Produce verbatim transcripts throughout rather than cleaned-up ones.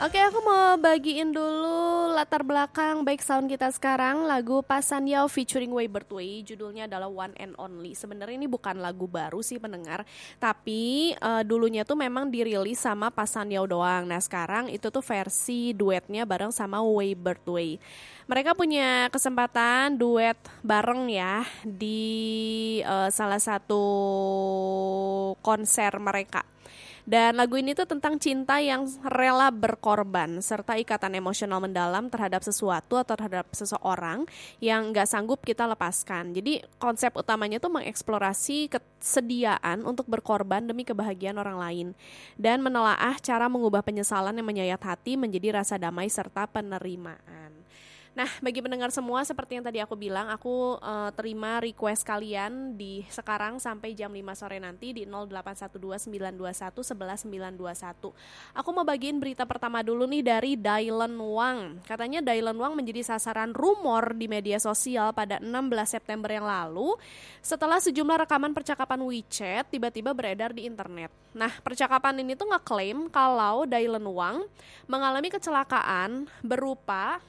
Oke, aku mau bagiin dulu latar belakang back sound kita sekarang. Lagu Pasan Yao featuring Wei Bertway, judulnya adalah One and Only. Sebenarnya ini bukan lagu baru sih pendengar, tapi uh, dulunya tuh memang dirilis sama Pasan Yao doang. Nah sekarang itu tuh versi duetnya bareng sama Wei Bertway. Mereka punya kesempatan duet bareng ya di uh, salah satu konser mereka. Dan lagu ini tuh tentang cinta yang rela berkorban serta ikatan emosional mendalam terhadap sesuatu atau terhadap seseorang yang gak sanggup kita lepaskan. Jadi konsep utamanya tuh mengeksplorasi kesediaan untuk berkorban demi kebahagiaan orang lain dan menelaah cara mengubah penyesalan yang menyayat hati menjadi rasa damai serta penerimaan. Nah, bagi pendengar semua, seperti yang tadi aku bilang, aku uh, terima request kalian di sekarang sampai jam lima sore nanti di nol delapan satu dua sembilan dua satu satu satu sembilan dua satu. Aku mau bagiin berita pertama dulu nih dari Dylan Wang. Katanya Dylan Wang menjadi sasaran rumor di media sosial pada enam belas September yang lalu setelah sejumlah rekaman percakapan WeChat tiba-tiba beredar di internet. Nah, percakapan ini tuh ngeklaim kalau Dylan Wang mengalami kecelakaan berupa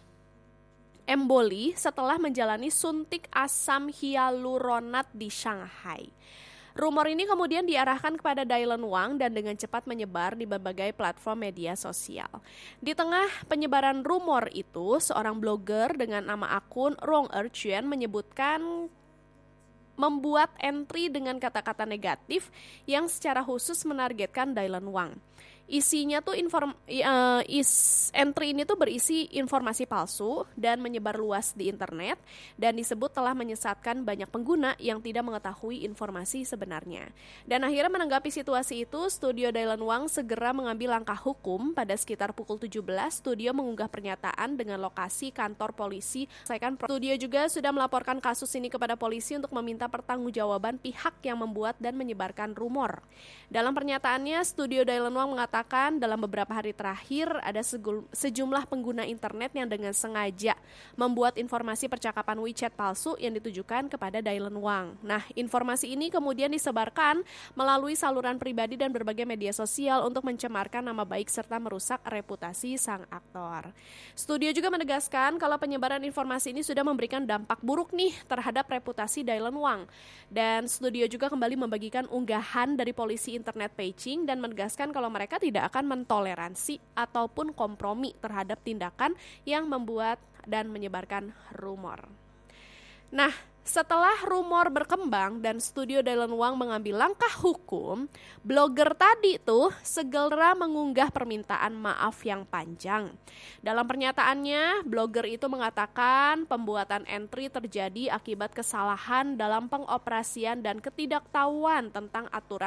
emboli setelah menjalani suntik asam hyaluronat di Shanghai. Rumor ini kemudian diarahkan kepada Dylan Wang dan dengan cepat menyebar di berbagai platform media sosial. Di tengah penyebaran rumor itu, seorang blogger dengan nama akun Rong Erchuan menyebutkan membuat entry dengan kata-kata negatif yang secara khusus menargetkan Dylan Wang. Isinya tuh inform, uh, is entry ini tuh berisi informasi palsu dan menyebar luas di internet dan disebut telah menyesatkan banyak pengguna yang tidak mengetahui informasi sebenarnya. Dan akhirnya menanggapi situasi itu, studio Dylan Wang segera mengambil langkah hukum. Pada sekitar pukul tujuh belas, studio mengunggah pernyataan dengan lokasi kantor polisi. Studio juga sudah melaporkan kasus ini kepada polisi untuk meminta pertanggungjawaban pihak yang membuat dan menyebarkan rumor. Dalam pernyataannya, studio Dylan Wang mengatakan dalam beberapa hari terakhir ada sejumlah pengguna internet yang dengan sengaja membuat informasi percakapan WeChat palsu yang ditujukan kepada Dylan Wang. Nah, informasi ini kemudian disebarkan melalui saluran pribadi dan berbagai media sosial untuk mencemarkan nama baik serta merusak reputasi sang aktor. Studio juga menegaskan kalau penyebaran informasi ini sudah memberikan dampak buruk nih terhadap reputasi Dylan Wang. Dan studio juga kembali membagikan unggahan dari polisi internet Beijing dan menegaskan kalau mereka tidak akan mentoleransi ataupun kompromi terhadap tindakan yang membuat dan menyebarkan rumor. Nah, setelah rumor berkembang dan studio Dylan Wang mengambil langkah hukum, blogger tadi tuh segera mengunggah permintaan maaf yang panjang. Dalam pernyataannya, blogger itu mengatakan pembuatan entry terjadi akibat kesalahan dalam pengoperasian dan ketidaktahuan tentang aturan